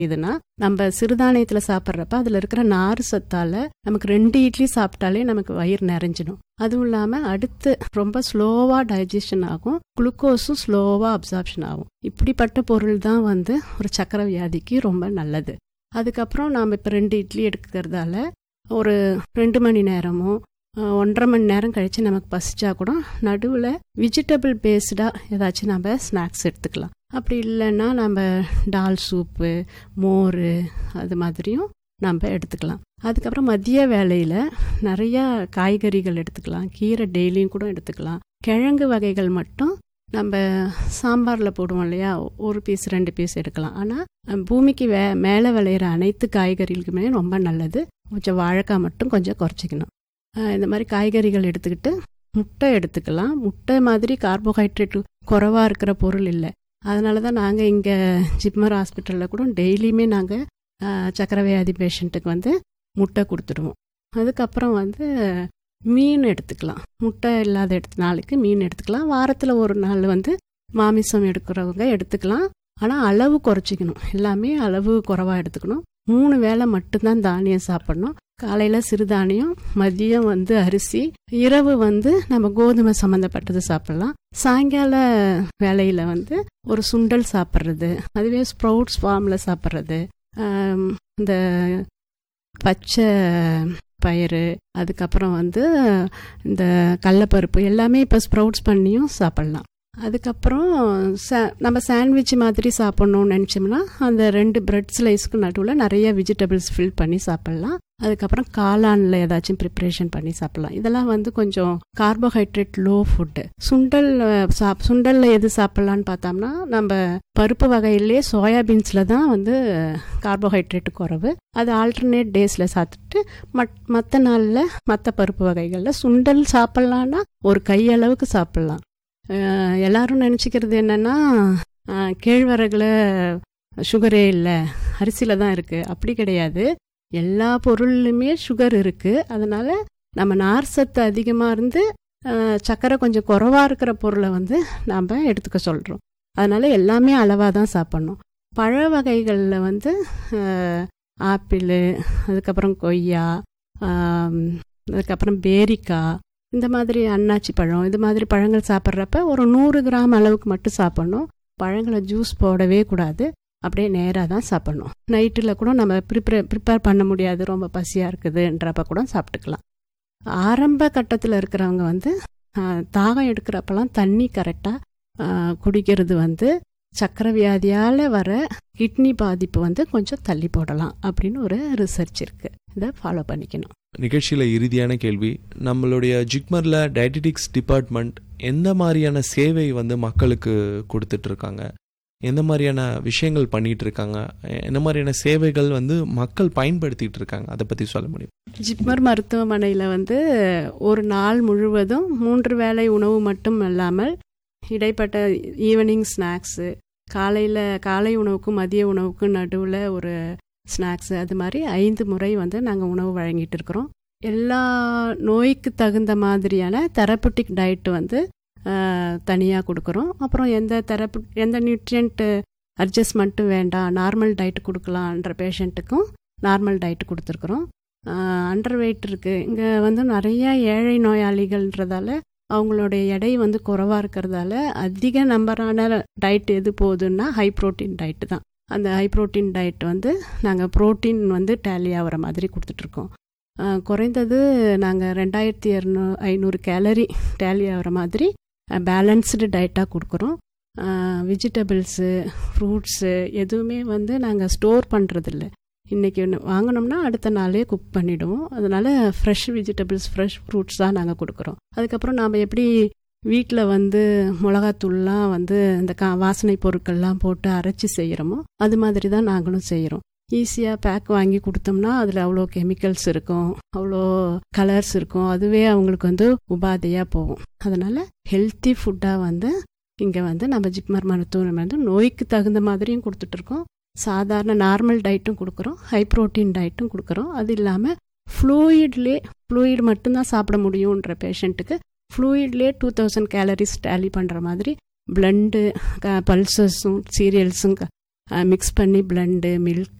இதுனா நம்ம சிறுதானியத்தில் சாப்பிட்றப்ப அதில் இருக்கிற நார் சத்தால் நமக்கு 2 இட்லி சாப்பிட்டாலே நமக்கு வயிறு நிறைஞ்சிடும். அதுவும் இல்லாமல் அடுத்து ரொம்ப ஸ்லோவாக டைஜஷன் ஆகும், குளுக்கோஸும் ஸ்லோவாக அப்சார்ப்ஷன் ஆகும். இப்படிப்பட்ட பொருள் தான் வந்து ஒரு சக்கரை வியாதிக்கு ரொம்ப நல்லது. அதுக்கப்புறம் நாம் இப்போ 2 இட்லி எடுக்கிறதால ஒரு 2 மணி நேரமோ 1.5 மணி நேரம் கழித்து நமக்கு பசிச்சா கூட நடுவில் வெஜிடபிள் பேஸ்டாக ஏதாச்சும் நம்ம ஸ்நாக்ஸ் எடுத்துக்கலாம். அப்படி இல்லைன்னா நம்ம டால் சூப்பு, மோர் அது மாதிரியும் நம்ம எடுத்துக்கலாம். அதுக்கப்புறம் மதிய வேளையில் நிறையா காய்கறிகள் எடுத்துக்கலாம், கீரை டெய்லியும் கூட எடுத்துக்கலாம். கிழங்கு வகைகள் மட்டும் நம்ம சாம்பாரில் போடுவோம் இல்லையா, 1 பீஸ் 2 பீஸ் எடுக்கலாம். ஆனால் பூமிக்கு மேலே விளையிற அனைத்து காய்கறிகளுக்குமே ரொம்ப நல்லது. கொஞ்சம் வாழைக்காய் மட்டும் கொஞ்சம் குறைச்சிக்கணும். இந்த மாதிரி காய்கறிகள் எடுத்துக்கிட்டு முட்டை எடுத்துக்கலாம். முட்டை மாதிரி கார்போஹைட்ரேட் குறைவாக இருக்கிற பொருள் இல்லை. அதனால தான் நாங்கள் இங்கே ஜிப்மர் ஹாஸ்பிட்டலில் கூட டெய்லியுமே நாங்கள் சக்கரை வியாதி பேஷண்ட்டுக்கு வந்து முட்டை கொடுத்துடுவோம். அதுக்கப்புறம் வந்து மீன் எடுத்துக்கலாம். முட்டை இல்லாத நாளுக்கு மீன் எடுத்துக்கலாம். வாரத்தில் ஒரு நாள் வந்து மாமிசம் எடுக்கிறவங்க எடுத்துக்கலாம். ஆனால் அளவு குறைச்சிக்கணும், எல்லாமே அளவு குறைவாக எடுத்துக்கணும். 3 வேளை மட்டும்தான் தானியம் சாப்பிடணும். காலையில் சிறுதானியம், மதியம் வந்து அரிசி, இரவு வந்து நம்ம கோதுமை சம்மந்தப்பட்டது சாப்பிடலாம். சாயங்கால வேலையில் வந்து ஒரு சுண்டல் சாப்பிட்றது, அதுவே ஸ்ப்ரவுட்ஸ் ஃபார்மில் சாப்பிட்றது, இந்த பச்சை பயிறு, அதுக்கப்புறம் வந்து இந்த கடலைப்பருப்பு எல்லாமே இப்போ ஸ்ப்ரவுட்ஸ் பண்ணியும் சாப்பிட்லாம். அதுக்கப்புறம் நம்ம சாண்ட்விச் மாதிரி சாப்பிட்ணுன்னு நினச்சோம்னா அந்த 2 பிரெட் ஸ்லைஸ்க்கு நடுவில் நிறைய வெஜிடபிள்ஸ் ஃபில் பண்ணி சாப்பிட்லாம். அதுக்கப்புறம் காளானில் ஏதாச்சும் ப்ரிப்ரேஷன் பண்ணி சாப்பிட்லாம். இதெல்லாம் வந்து கொஞ்சம் கார்போஹைட்ரேட் லோ ஃபுட்டு. சுண்டலில் எது சாப்பிட்லான்னு பார்த்தோம்னா நம்ம பருப்பு வகையிலே சோயாபீன்ஸில் தான் வந்து கார்போஹைட்ரேட் குறைவு. அது ஆல்டர்னேட் டேஸில் சாப்பிட்டுட்டு மற்ற நாளில் மற்ற பருப்பு வகைகளில் சுண்டல் சாப்பிட்லான்னா ஒரு கையளவுக்கு சாப்பிட்லாம். எல்லாரும் நினச்சிக்கிறது என்னென்னா கேழ்வரகுல சுகரே இல்லை, அரிசியில் தான் இருக்குது. அப்படி கிடையாது, எல்லா பொருள்லையுமே சுகர் இருக்குது. அதனால் நம்ம நார் சத்து அதிகமாக இருந்து சர்க்கரை கொஞ்சம் குறைவாக இருக்கிற பொருளை வந்து நாம் எடுத்துக்க சொல்கிறோம். அதனால் எல்லாமே அளவாக தான் சாப்பிட்ணும். பழ வகைகளில் வந்து ஆப்பிள், அதுக்கப்புறம் கொய்யா, அதுக்கப்புறம் பேரிக்காய், இந்த மாதிரி அன்னாச்சி பழம், இது மாதிரி பழங்கள் சாப்பிட்றப்ப ஒரு 100 கிராம் அளவுக்கு மட்டும் சாப்பிட்ணும். பழங்களை ஜூஸ் போடவே கூடாது, அப்படியே நேராக தான் சாப்பிட்ணும். நைட்டில் கூட நம்ம ப்ரிப்பேர் பண்ண முடியாது, ரொம்ப பசியாக இருக்குதுன்றப்ப கூட சாப்பிட்டுக்கலாம். ஆரம்ப கட்டத்தில் இருக்கிறவங்க வந்து தாகம் எடுக்கிறப்பெல்லாம் தண்ணி கரெக்டாக குடிக்கிறது வந்து சக்கரை வியாதியால் வர கிட்னி பாதிப்பு வந்து கொஞ்சம் தள்ளி போடலாம் அப்படின்னு ஒரு ரிசர்ச் இருக்குது. இதை ஃபாலோ பண்ணிக்கணும். நிகழ்ச்சியில் இறுதியான கேள்வி, நம்மளுடைய ஜிப்மரில் டயட்டிக்ஸ் டிபார்ட்மெண்ட் எந்த மாதிரியான சேவை வந்து மக்களுக்கு கொடுத்துட்ருக்காங்க, எந்த மாதிரியான விஷயங்கள் பண்ணிகிட்டு இருக்காங்க, எந்த மாதிரியான சேவைகள் வந்து மக்கள் பயன்படுத்திகிட்டு இருக்காங்க, அதை பற்றி சொல்ல முடியும்? ஜிப்மர் மருத்துவமனையில் வந்து ஒரு நாள் முழுவதும் 3 வேளை உணவு மட்டும் இல்லாமல் இடைப்பட்ட ஈவினிங் ஸ்நாக்ஸு, காலை உணவுக்கும் மதிய உணவுக்கும் நடுவில் ஒரு ஸ்நாக்ஸு, அது மாதிரி 5 முறை வந்து நாங்கள் உணவு வழங்கிட்டு இருக்கிறோம். எல்லா நோய்க்கு தகுந்த மாதிரியான தெரப்பட்டிக் டயட்டு வந்து தனியாக கொடுக்குறோம். அப்புறம் எந்த நியூட்ரியன்ட் அட்ஜஸ்ட்மெண்ட்டும் வேண்டாம், நார்மல் டயட்டு கொடுக்கலான்ற பேஷண்ட்டுக்கும் நார்மல் டயட்டு கொடுத்துருக்குறோம். அண்டர் வெயிட் இருக்குது இங்கே வந்து நிறைய ஏழை நோயாளிகள்ன்றதால அவங்களுடைய எடை வந்து குறைவாக இருக்கிறதால அதிக நம்பரான டயட் எது போகுதுன்னா ஹை ப்ரோட்டீன் டயட்டு தான். அந்த ஹை ப்ரோட்டீன் டயட் வந்து நாங்கள் ப்ரோட்டீன் வந்து டேலி ஆகிற மாதிரி கொடுத்துட்ருக்கோம். குறைந்தது நாங்கள் 2500 கேலரி டேலி ஆகிற மாதிரி பேலன்ஸ்டு டயட்டாக கொடுக்குறோம். வெஜிடபிள்ஸு, ஃப்ரூட்ஸு எதுவுமே வந்து நாங்கள் ஸ்டோர் பண்ணுறதில்ல. இன்றைக்கி ஒன்று வாங்கினோம்னா அடுத்த நாளே குக் பண்ணிவிடுவோம். அதனால் ஃப்ரெஷ் வெஜிடபிள்ஸ், ஃப்ரெஷ் ஃப்ரூட்ஸ் தான் நாங்கள் கொடுக்குறோம். அதுக்கப்புறம் நாம் எப்படி வீட்டில் வந்து மிளகாத்தூள்லாம் வந்து இந்த வாசனை பொருட்கள்லாம் போட்டு அரைச்சி செய்கிறோமோ அது மாதிரி தான் நாங்களும் செய்கிறோம். ஈஸியாக பேக் வாங்கி கொடுத்தோம்னா அதில் அவ்வளோ கெமிக்கல்ஸ் இருக்கும், அவ்வளோ கலர்ஸ் இருக்கும், அதுவே அவங்களுக்கு வந்து உபாதையாக போகும். அதனால் ஹெல்த்தி ஃபுட்டாக வந்து இங்கே வந்து நம்ம ஜிப்மர் மருத்துவமனை வந்து நோய்க்கு தகுந்த மாதிரியும் கொடுத்துட்ருக்கோம். சாதாரண நார்மல் டயட்டும் கொடுக்குறோம், ஹை ப்ரோட்டீன் டயட்டும் கொடுக்குறோம். அது இல்லாமல் ஃப்ளூயிட் மட்டும்தான் சாப்பிட முடியுன்ற பேஷண்ட்டுக்கு ஃப்ளூயிட்லேயே 2000 கேலரிஸ் டேலி பண்ணுற மாதிரி பிளண்டு, பல்சஸும் சீரியல்ஸும் மிக்ஸ் பண்ணி பிளண்டு மில்க்